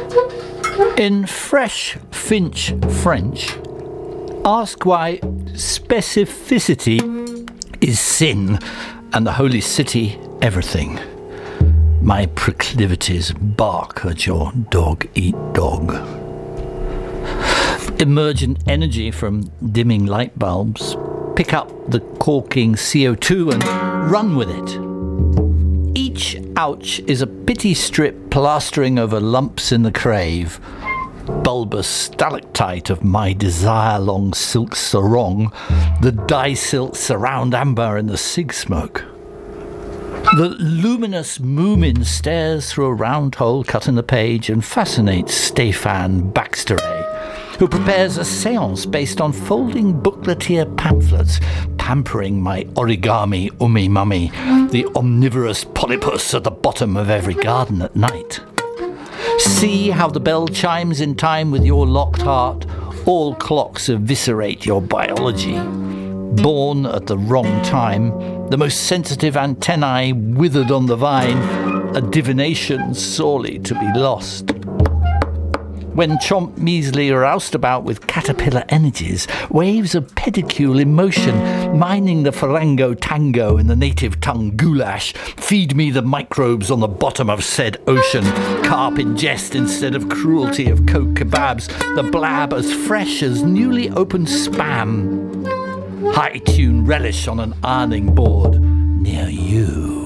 In Fresh Finch French, ask why specificity is sin and the holy city everything. My proclivities bark at your dog-eat-dog. Emergent energy from dimming light bulbs. Pick up the corking CO2 and run with it. Each ouch is a pity strip plastering over lumps in the crave. Bulbous stalactite of my desire-long silk sarong, the dye-silk surround amber in the cig smoke. The luminous Moomin stares through a round hole cut in the page and fascinates Stéphane Baxteret, who prepares a séance based on folding bookletier pamphlets, pampering my origami ummi-mummy, the omnivorous polypus at the bottom of every garden at night. See how the bell chimes in time with your locked heart. All clocks eviscerate your biology. Born at the wrong time, the most sensitive antennae withered on the vine, a divination sorely to be lost. When Chomp Measly roused about with caterpillar energies, waves of pedicule emotion, mining the Farango tango in the native tongue goulash, feed me the microbes on the bottom of said ocean, carp in jest instead of cruelty of coke kebabs, the blab as fresh as newly opened spam. High-tune relish on an ironing board near you.